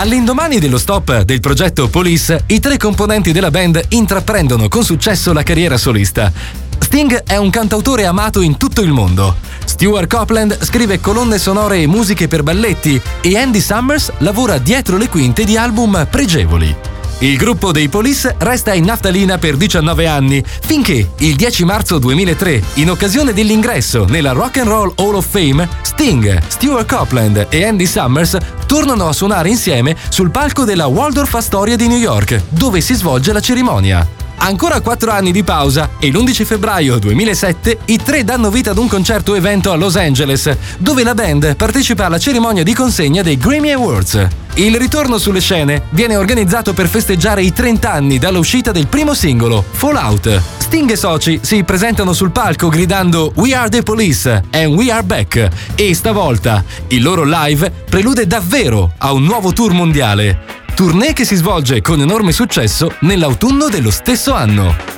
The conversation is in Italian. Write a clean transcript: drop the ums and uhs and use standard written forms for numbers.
All'indomani dello stop del progetto Police, i 3 componenti della band intraprendono con successo la carriera solista. Sting è un cantautore amato in tutto il mondo. Stuart Copeland scrive colonne sonore e musiche per balletti e Andy Summers lavora dietro le quinte di album pregevoli. Il gruppo dei Police resta in naftalina per 19 anni, finché il 10 marzo 2003, in occasione dell'ingresso nella Rock and Roll Hall of Fame, Sting, Stuart Copeland e Andy Summers tornano a suonare insieme sul palco della Waldorf Astoria di New York, dove si svolge la cerimonia. Ancora 4 anni di pausa e l'11 febbraio 2007 i 3 danno vita ad un concerto evento a Los Angeles, dove la band partecipa alla cerimonia di consegna dei Grammy Awards. Il ritorno sulle scene viene organizzato per festeggiare i 30 anni dall'uscita del primo singolo, Fallout. Sting e soci si presentano sul palco gridando "We are the police and we are back", e stavolta il loro live prelude davvero a un nuovo tour mondiale. Tournée che si svolge con enorme successo nell'autunno dello stesso anno.